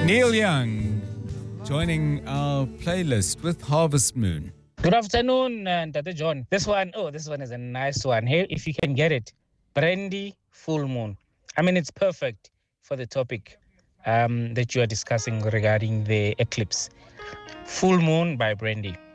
Neil Young joining our playlist with Harvest Moon. Good afternoon, Dr. John. This one is a nice one. Here, if you can get it, Brandy Full Moon. I mean, it's perfect for the topic that you are discussing regarding the eclipse. Full Moon by Brandy.